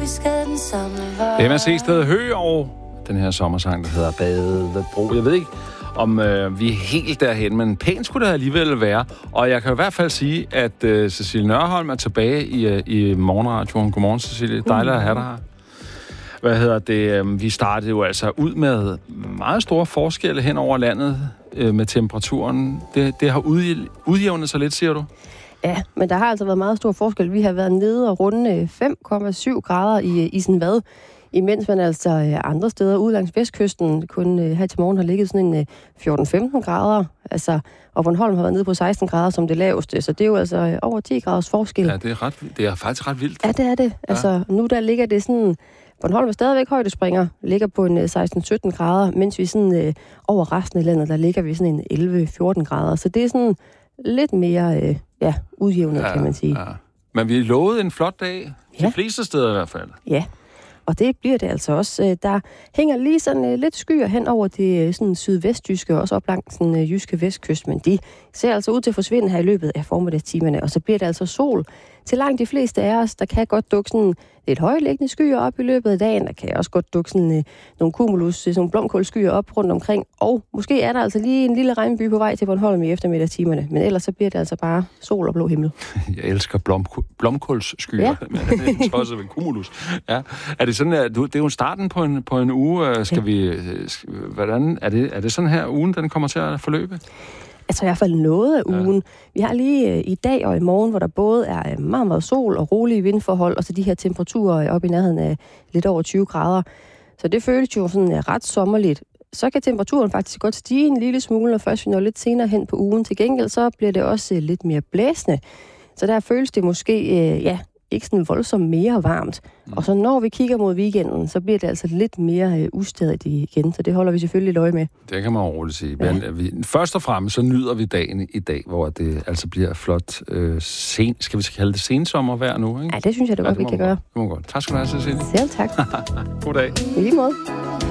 Emma Seested Høgh og den her sommersang, der hedder Badebro. Jeg ved ikke, om vi er helt derhen, men pænt skulle det alligevel være. Og jeg kan i hvert fald sige, at Cecilie Nørholm er tilbage i morgenradioen. Godmorgen, Cecilie. Dejligt at have dig her. Vi startede jo altså ud med meget store forskelle hen over landet med temperaturen. Det har udjævnet sig lidt, siger du? Ja, men der har altså været meget stor forskel. Vi har været nede og runde 5,7 grader i sådan hvad, imens man altså andre steder ude langs vestkysten kun her til morgen har ligget sådan en 14-15 grader. Altså, og Bornholm har været nede på 16 grader som det laveste, så det er jo altså over 10 graders forskel. Ja, det er faktisk ret vildt. Ja, det er det. Altså, ja. Nu der ligger det sådan... Bornholm er stadigvæk højdespringer, ligger på en 16-17 grader, mens vi sådan over resten af landet, der ligger vi sådan en 11-14 grader. Så det er sådan lidt mere udjævnet, kan man sige. Ja. Men vi lovede en flot dag, de fleste steder i hvert fald. Ja, og det bliver det altså også. Der hænger lige sådan lidt skyer hen over det sådan sydvestjyske, og også op langs den jyske vestkyst, men de ser altså ud til at forsvinde her i løbet af formiddagstimerne, og så bliver det altså sol til langt de fleste af os. Der kan godt dukke sådan lidt højliggende skyer op i løbet af dagen. Der kan også godt dukke sådan nogle cumulus, sådan nogle blomkålskyer op rundt omkring, og måske er der altså lige en lille regnby på vej til Bornholm i eftermiddagstimerne, men ellers så bliver det altså bare sol og blå himmel. Jeg elsker blomkålskyer, men det er tosset ved cumulus. Ja. Er det sådan, at det er jo starten på en uge. Skal vi, hvordan er det sådan her ugen, den kommer til at forløbe? Altså i hvert fald noget af ugen. Ja. Vi har lige i dag og i morgen, hvor der både er meget, meget sol og rolige vindforhold, og så de her temperaturer op i nærheden af lidt over 20 grader. Så det føles jo sådan ret sommerligt. Så kan temperaturen faktisk godt stige en lille smule, og først vi når lidt senere hen på ugen. Til gengæld så bliver det også lidt mere blæsende. Så der føles det måske, ikke sådan voldsomt mere varmt. Og så når vi kigger mod weekenden, så bliver det altså lidt mere ustadigt igen, så det holder vi selvfølgelig øje med. Det kan man roligt sige. Ja. Men først og fremmest så nyder vi dagen i dag, hvor det altså bliver flot skal vi kalde det sensommervejr nu, ikke? Ja, det synes jeg da godt, vi kan gøre. Det må godt. Tak skal du have, Cecilie. Selv tak. God dag. I lige måde.